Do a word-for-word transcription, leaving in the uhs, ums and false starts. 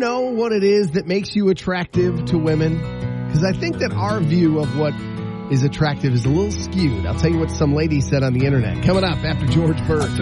know what it is that makes you attractive to women? Because I think that our view of what is attractive is a little skewed. I'll tell you what some lady said on the internet. Coming up after George Bird.